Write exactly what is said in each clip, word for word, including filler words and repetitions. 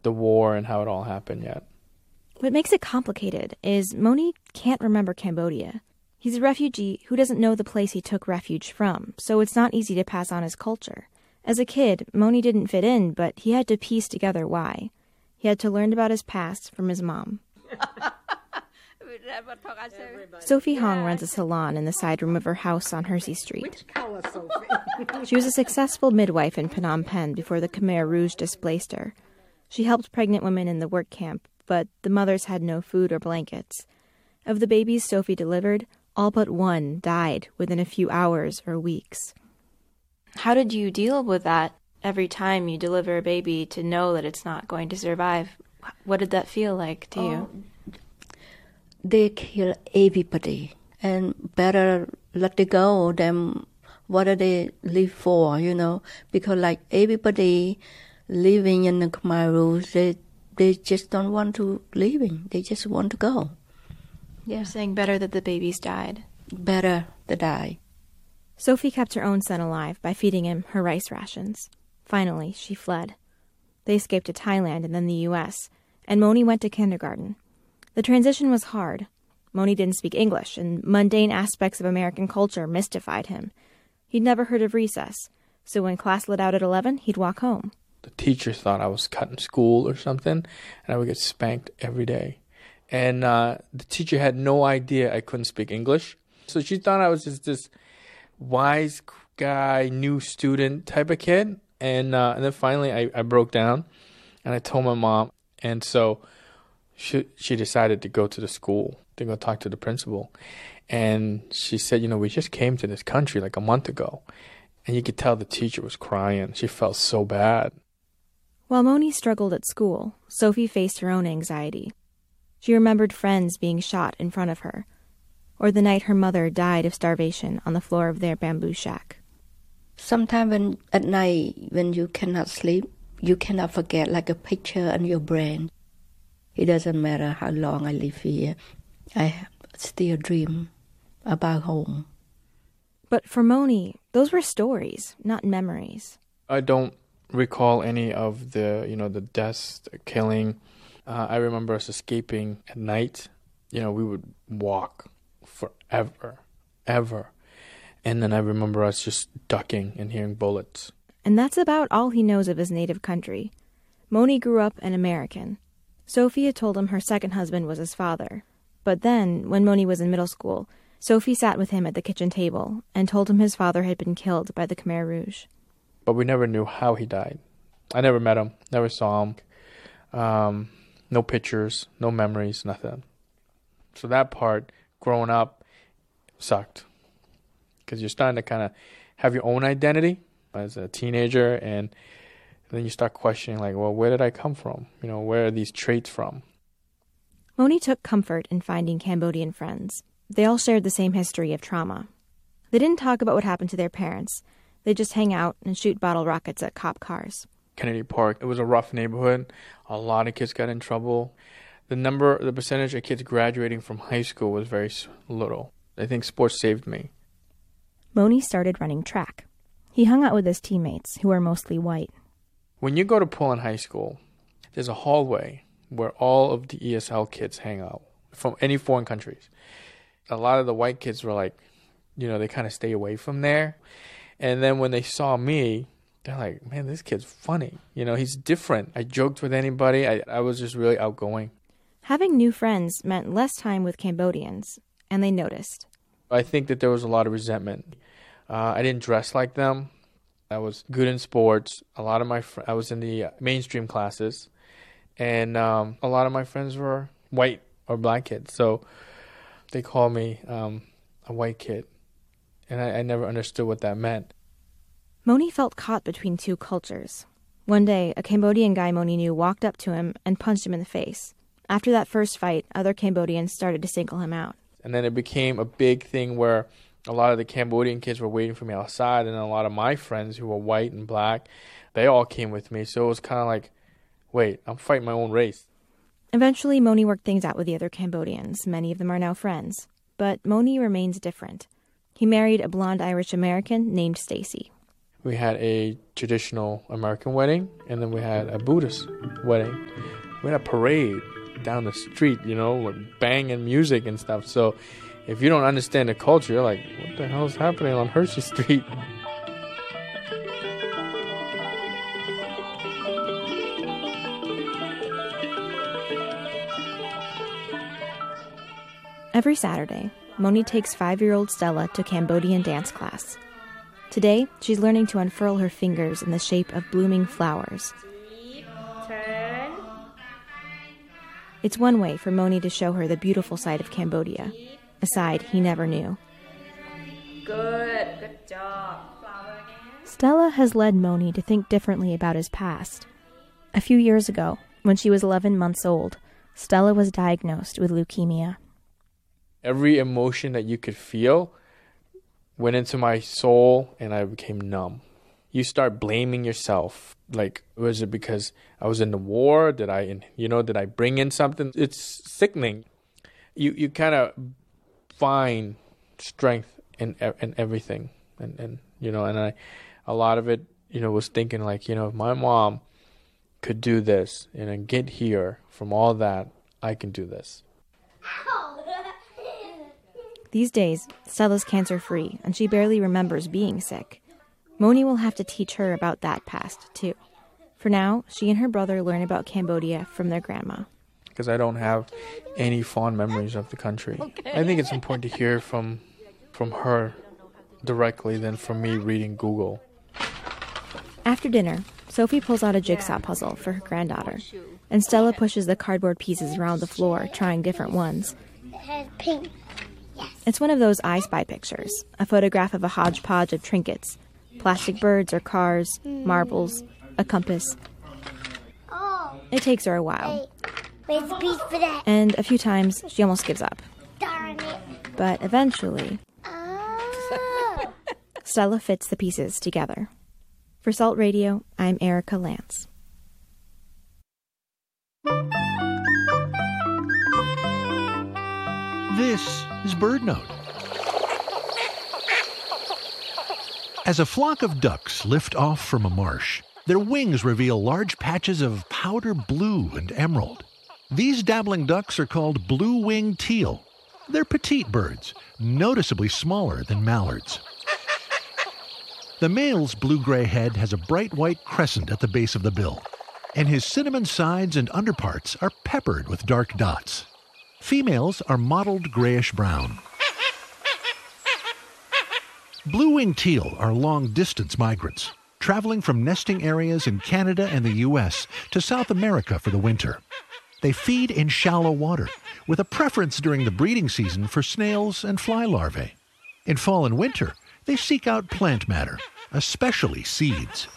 the war and how it all happened yet. What makes it complicated is Moni can't remember Cambodia. He's a refugee who doesn't know the place he took refuge from, so it's not easy to pass on his culture. As a kid, Moni didn't fit in, but he had to piece together why. He had to learn about his past from his mom. Sophie Hong runs a salon in the side room of her house on Hersey Street. Which color, Sophie? She was a successful midwife in Phnom Penh before the Khmer Rouge displaced her. She helped pregnant women in the work camp, but the mothers had no food or blankets. Of the babies Sophie delivered, all but one died within a few hours or weeks. How did you deal with that every time you deliver a baby to know that it's not going to survive? What did that feel like to you? Oh, they kill everybody, and better let it go than what do they live for, you know? Because like everybody living in the Khmer Rouge, they, they just don't want to living. They just want to go. Yeah. You're saying better that the babies died. Better to die. Sophie kept her own son alive by feeding him her rice rations. Finally, she fled. They escaped to Thailand and then the U S, and Moni went to kindergarten. The transition was hard. Moni didn't speak English, and mundane aspects of American culture mystified him. He'd never heard of recess, so when class let out at eleven, he'd walk home. The teachers thought I was cutting school or something, and I would get spanked every day. And uh, the teacher had no idea I couldn't speak English, so she thought I was just this wise guy, new student type of kid. And uh, and then finally I, I broke down, and I told my mom, and so she she decided to go to the school to go talk to the principal. And she said, you know, we just came to this country like a month ago. And you could tell the teacher was crying. She felt so bad. While Moni struggled at school, Sophie faced her own anxiety. She remembered friends being shot in front of her, or the night her mother died of starvation on the floor of their bamboo shack. Sometimes when, at night, when you cannot sleep, you cannot forget like a picture in your brain. It doesn't matter how long I live here. I still dream about home. But for Moni, those were stories, not memories. I don't recall any of the, you know, the deaths, the killing. Uh, I remember us escaping at night. You know, we would walk forever, ever. And then I remember us just ducking and hearing bullets. And that's about all he knows of his native country. Moni grew up an American. Sophie had told him her second husband was his father. But then, when Moni was in middle school, Sophie sat with him at the kitchen table and told him his father had been killed by the Khmer Rouge. But we never knew how he died. I never met him, never saw him. Um, no pictures, no memories, nothing. So that part, growing up, sucked. Because you're starting to kind of have your own identity as a teenager, and then you start questioning, like, well, where did I come from? You know, where are these traits from? Moni took comfort in finding Cambodian friends. They all shared the same history of trauma. They didn't talk about what happened to their parents. They just hang out and shoot bottle rockets at cop cars. Kennedy Park, it was a rough neighborhood. A lot of kids got in trouble. The number, the percentage of kids graduating from high school was very little. I think sports saved me. Moni started running track. He hung out with his teammates, who were mostly white. When you go to Pullman High School, there's a hallway where all of the E S L kids hang out from any foreign countries. A lot of the white kids were like, you know, they kind of stay away from there. And then when they saw me, they're like, man, this kid's funny. You know, he's different. I joked with anybody. I, I was just really outgoing. Having new friends meant less time with Cambodians, and they noticed. I think that there was a lot of resentment. Uh, I didn't dress like them. I was good in sports. A lot of my fr- I was in the mainstream classes. And um, a lot of my friends were white or black kids. So they called me um, a white kid. And I, I never understood what that meant. Moni felt caught between two cultures. One day, a Cambodian guy Moni knew walked up to him and punched him in the face. After that first fight, other Cambodians started to single him out. And then it became a big thing where a lot of the Cambodian kids were waiting for me outside. And a lot of my friends who were white and black, they all came with me. So it was kind of like, wait, I'm fighting my own race. Eventually, Moni worked things out with the other Cambodians. Many of them are now friends. But Moni remains different. He married a blonde Irish-American named Stacy. We had a traditional American wedding, and then we had a Buddhist wedding. we had a parade down the street, you know, with banging music and stuff. So if you don't understand the culture, you're like, what the hell is happening on Hershey Street? Every Saturday, Moni takes five-year-old Stella to Cambodian dance class. Today, she's learning to unfurl her fingers in the shape of blooming flowers. Turn. It's one way for Moni to show her the beautiful side of Cambodia, a side he never knew. Good. Good job. Flower again. Stella has led Moni to think differently about his past. A few years ago, when she was eleven months old, Stella was diagnosed with leukemia. Every emotion that you could feel went into my soul, and I became numb. You start blaming yourself. Like, was it because I was in the war? Did I, you know, did I bring in something? It's sickening. You you kind of find strength in in everything, and and you know, and I, a lot of it, you know, was thinking like, you know, if my mom could do this and then get here from all that, I can do this. These days, Stella's cancer-free, and she barely remembers being sick. Moni will have to teach her about that past, too. For now, she and her brother learn about Cambodia from their grandma. Because I don't have any fond memories of the country. Okay. I think it's important to hear from from her directly than from me reading Google. After dinner, Sophie pulls out a jigsaw puzzle for her granddaughter, and Stella pushes the cardboard pieces around the floor, trying different ones. It has pink. It's one of those I Spy pictures, a photograph of a hodgepodge of trinkets, plastic birds or cars, marbles, a compass. Oh. It takes her a while. Hey, where's the piece for that? And a few times, she almost gives up. Darn it. But eventually, Oh. Stella fits the pieces together. For Salt Radio, I'm Erica Lance. This is BirdNote. As a flock of ducks lift off from a marsh, their wings reveal large patches of powder blue and emerald. These dabbling ducks are called blue-winged teal. They're petite birds, noticeably smaller than mallards. The male's blue-gray head has a bright white crescent at the base of the bill, and his cinnamon sides and underparts are peppered with dark dots. Females are mottled grayish-brown. Blue-winged teal are long-distance migrants, traveling from nesting areas in Canada and the U S to South America for the winter. They feed in shallow water, with a preference during the breeding season for snails and fly larvae. In fall and winter, they seek out plant matter, especially seeds.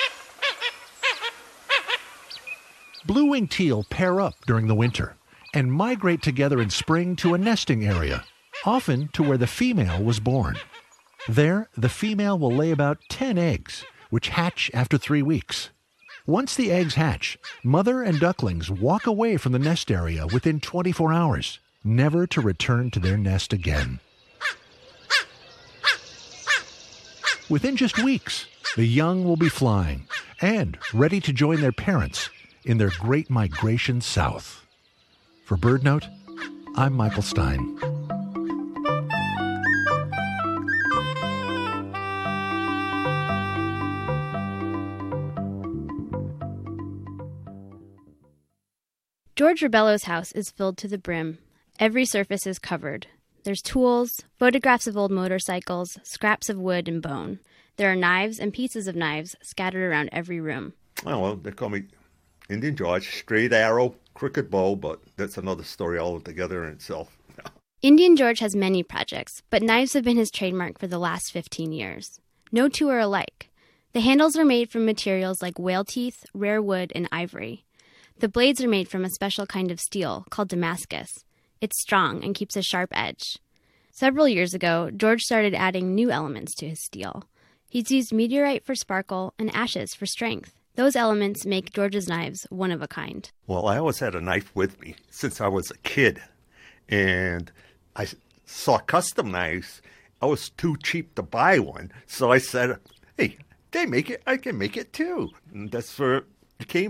Blue-winged teal pair up during the winter and migrate together in spring to a nesting area, often to where the female was born. There, the female will lay about ten eggs, which hatch after three weeks. Once the eggs hatch, mother and ducklings walk away from the nest area within twenty-four hours, never to return to their nest again. Within just weeks, the young will be flying and ready to join their parents in their great migration south. For BirdNote, I'm Michael Stein. George Rebello's house is filled to the brim. Every surface is covered. There's tools, photographs of old motorcycles, scraps of wood and bone. There are knives and pieces of knives scattered around every room. Oh, well, they call me Indian George, straight arrow, crooked bow, but that's another story altogether in itself. Indian George has many projects, but knives have been his trademark for the last fifteen years. No two are alike. The handles are made from materials like whale teeth, rare wood, and ivory. The blades are made from a special kind of steel called Damascus. It's strong and keeps a sharp edge. Several years ago, George started adding new elements to his steel. He's used meteorite for sparkle and ashes for strength. Those elements make George's knives one of a kind. Well, I always had a knife with me since I was a kid. And I saw custom knives. I was too cheap to buy one. So I said, hey, they make it, I can make it too. And that's where it came from.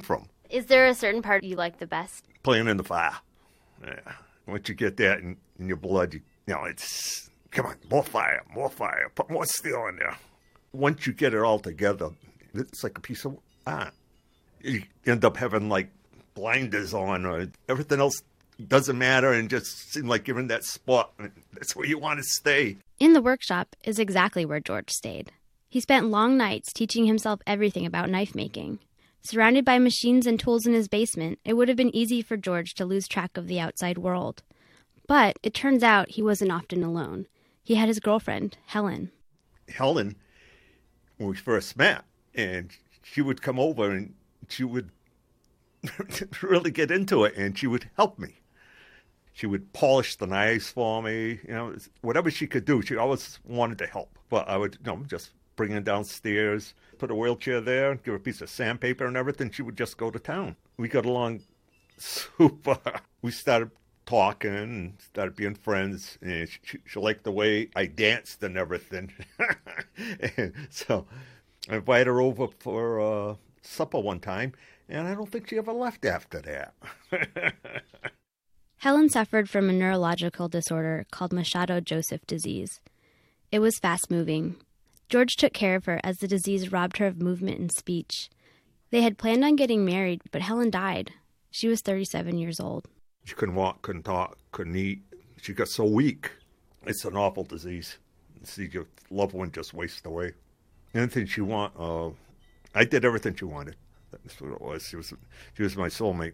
Is there a certain part you like the best? Playing in the fire. Yeah. Once you get that in, in your blood, you, you know, it's, come on, more fire, more fire, put more steel in there. Once you get it all together, it's like a piece of art. You end up having like blinders on, or everything else doesn't matter, and just seem like you're in that spot. That's where you want to stay. In the workshop is exactly where George stayed. He spent long nights teaching himself everything about knife making. Surrounded by machines and tools in his basement, it would have been easy for George to lose track of the outside world. But it turns out he wasn't often alone. He had his girlfriend, Helen. Helen, when we first met, and she would come over and she would really get into it, and she would help me. She would polish the knives for me, you know, whatever she could do. She always wanted to help. But I would, you know, just bring her downstairs, put a wheelchair there, give her a piece of sandpaper and everything. She would just go to town. We got along super. We started talking and started being friends. And she, she liked the way I danced and everything. And so I invited her over for uh, supper one time, and I don't think she ever left after that. Helen suffered from a neurological disorder called Machado-Joseph disease. It was fast-moving. George took care of her as the disease robbed her of movement and speech. They had planned on getting married, but Helen died. She was thirty-seven years old. She couldn't walk, couldn't talk, couldn't eat. She got so weak. It's an awful disease. See your loved one just waste away. Anything she want, uh, I did everything she wanted. That's what it was. She was, she was my soulmate.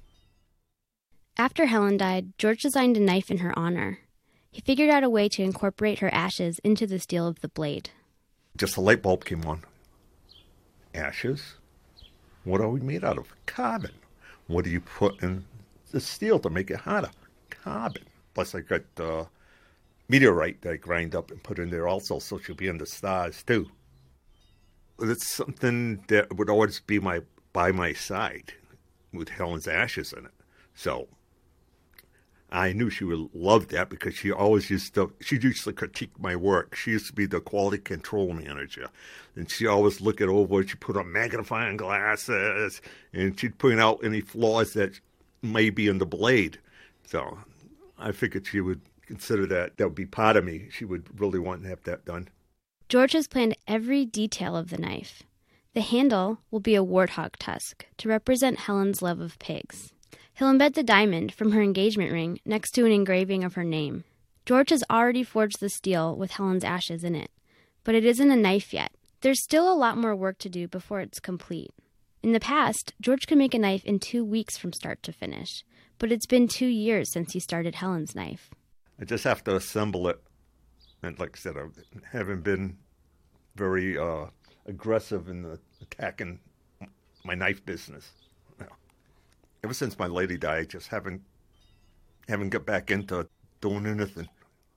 After Helen died, George designed a knife in her honor. He figured out a way to incorporate her ashes into the steel of the blade. Just a light bulb came on. Ashes? What are we made out of? Carbon. What do you put in the steel to make it harder? Carbon. Plus I got uh, meteorite that I grind up and put in there also, so she'll be in the stars too. It's something that would always be my by my side with Helen's ashes in it. So I knew she would love that because she always used to, she used to critique my work. She used to be the quality control manager. And she always look it over. She'd put on magnifying glasses and she'd point out any flaws that may be in the blade. So I figured she would consider that that would be part of me. She would really want to have that done. George has planned every detail of the knife. The handle will be a warthog tusk to represent Helen's love of pigs. He'll embed the diamond from her engagement ring next to an engraving of her name. George has already forged the steel with Helen's ashes in it, but it isn't a knife yet. There's still a lot more work to do before it's complete. In the past, George could make a knife in two weeks from start to finish, but it's been two years since he started Helen's knife. I just have to assemble it. And like I said, I haven't been very uh, aggressive in the attacking my knife business. Ever since my lady died, I just haven't haven't got back into doing anything.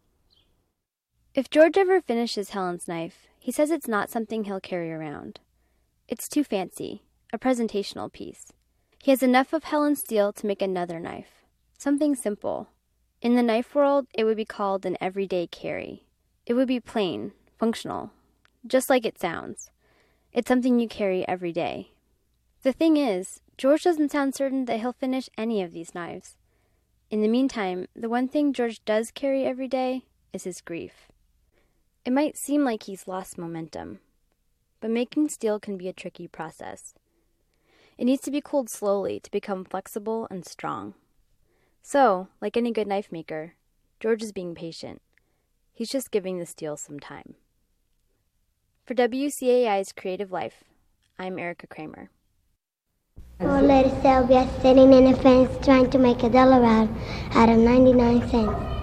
If George ever finishes Helen's knife, he says it's not something he'll carry around. It's too fancy, a presentational piece. He has enough of Helen's steel to make another knife, something simple. In the knife world, it would be called an everyday carry. It would be plain, functional, just like it sounds. It's something you carry every day. The thing is, George doesn't sound certain that he'll finish any of these knives. In the meantime, the one thing George does carry every day is his grief. It might seem like he's lost momentum, but making steel can be a tricky process. It needs to be cooled slowly to become flexible and strong. So, like any good knife maker, George is being patient. He's just giving the steel some time. For W C A I's Creative Life, I'm Erica Kramer. Old lady Sylvia sitting in a fence trying to make a dollar out, out of ninety-nine cents.